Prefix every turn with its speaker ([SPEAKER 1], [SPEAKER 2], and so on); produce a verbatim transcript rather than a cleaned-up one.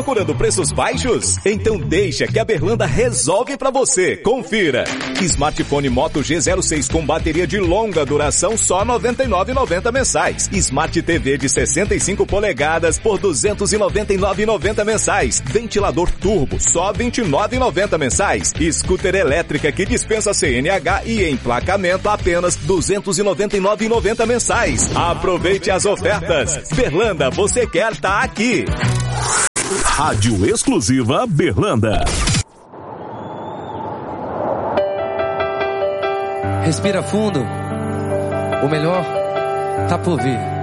[SPEAKER 1] procurando preços baixos? Então deixa que a Berlanda resolve pra você. Confira. Smartphone Moto G zero seis com bateria de longa duração só noventa e nove reais e noventa centavos mensais. Smart T V de sessenta e cinco polegadas por duzentos e noventa e nove reais e noventa centavos mensais. Ventilador turbo só vinte e nove reais e noventa centavos mensais. Scooter elétrica que dispensa C N H e emplacamento apenas duzentos e noventa e nove reais e noventa centavos mensais. Aproveite as ofertas. Berlanda, você quer tá aqui.
[SPEAKER 2] Rádio exclusiva Berlanda.
[SPEAKER 3] Respira fundo. O melhor tá por vir.